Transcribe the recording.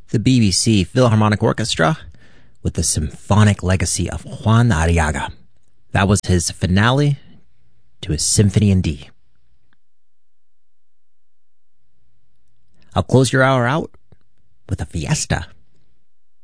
the BBC Philharmonic Orchestra with the symphonic legacy of Juan Arriaga. That was his finale to his Symphony in D. I'll close your hour out with a fiesta.